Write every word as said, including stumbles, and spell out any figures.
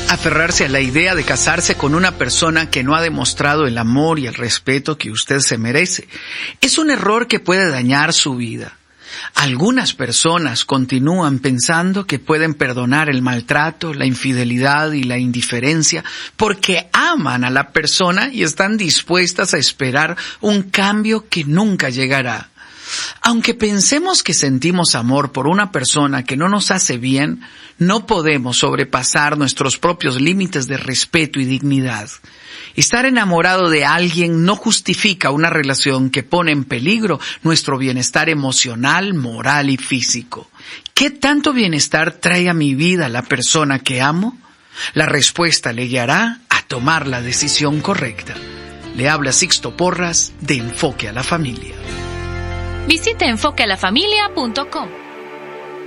Aferrarse a la idea de casarse con una persona que no ha demostrado el amor y el respeto que usted se merece es un error que puede dañar su vida. Algunas personas continúan pensando que pueden perdonar el maltrato, la infidelidad y la indiferencia porque aman a la persona y están dispuestas a esperar un cambio que nunca llegará. Aunque pensemos que sentimos amor por una persona que no nos hace bien, no podemos sobrepasar nuestros propios límites de respeto y dignidad. Estar enamorado de alguien no justifica una relación que pone en peligro nuestro bienestar emocional, moral y físico. ¿Qué tanto bienestar trae a mi vida la persona que amo? La respuesta le guiará a tomar la decisión correcta. Le habla Sixto Porras de Enfoque a la Familia. Visite enfoque a la familia punto com.